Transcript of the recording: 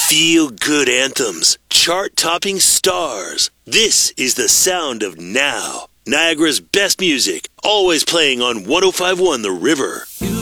Feel-good anthems, chart-topping stars. This is the sound of now. Niagara's best music, always playing on 105.1 The River.